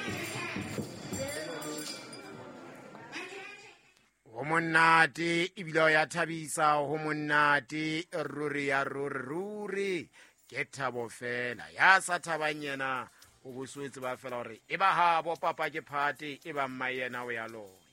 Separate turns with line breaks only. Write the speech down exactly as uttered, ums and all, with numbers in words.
Ho monate ebile ya thabisa ho monate ruri ya ruri ruri ke thabo fela ya sa thabang yena o boswetse ba fela hore e ba habo papa ke phate e ba mma yena o ya lona.